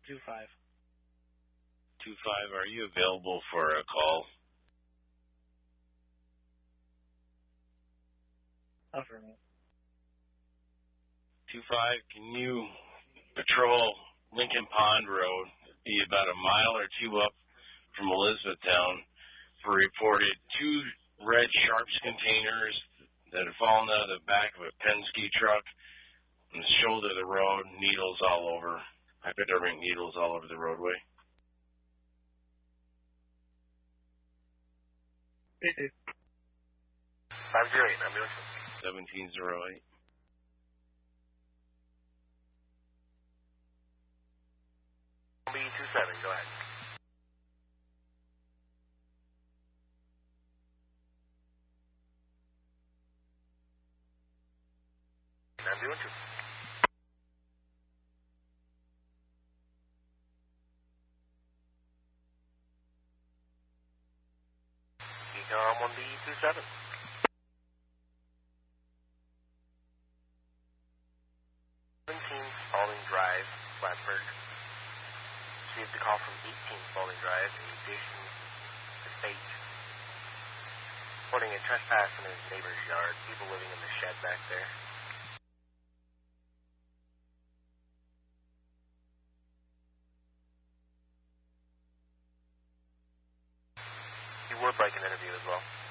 25. 25, are you available for a call? Affirmative. 25, can you patrol Lincoln Pond Road, be about a mile or two up from Elizabethtown, for reported 2 red Sharps containers that have fallen out of the back of a Penske truck on the shoulder of the road, needles all over. I bet there are needles all over the roadway. 508, ambulance. 1708. B27, go ahead. Ambulance. Ecom 1B27. 17 Spalding Drive, Plattsburgh. Received a call from 18 Spalding Drive, a Jason Estate. Reporting a trespass in his neighbor's yard. People living in the shed back there. He would like an interview as well.